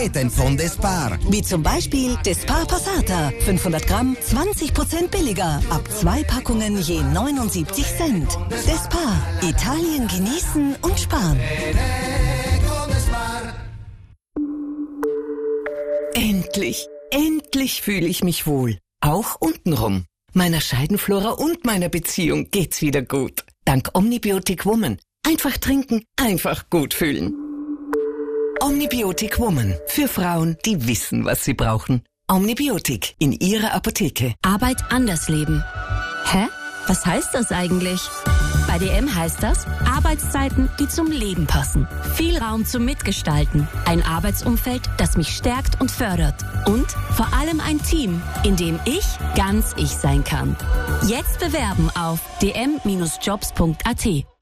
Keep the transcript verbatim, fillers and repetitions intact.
Qualitäten von Despar. Wie zum Beispiel Despar Passata. fünfhundert Gramm, zwanzig Prozent billiger. Ab zwei Packungen je neunundsiebzig Cent. Despar. Italien genießen und sparen. Endlich, endlich fühle ich mich wohl. Auch untenrum. Meiner Scheidenflora und meiner Beziehung geht's wieder gut. Dank Omnibiotic Woman. Einfach trinken, einfach gut fühlen. Omnibiotic Woman. Für Frauen, die wissen, was sie brauchen. Omnibiotic in Ihrer Apotheke. Arbeit anders leben. Hä? Was heißt das eigentlich? Bei D M heißt das Arbeitszeiten, die zum Leben passen. Viel Raum zum Mitgestalten. Ein Arbeitsumfeld, das mich stärkt und fördert. Und vor allem ein Team, in dem ich ganz ich sein kann. Jetzt bewerben auf d m Bindestrich jobs punkt a t.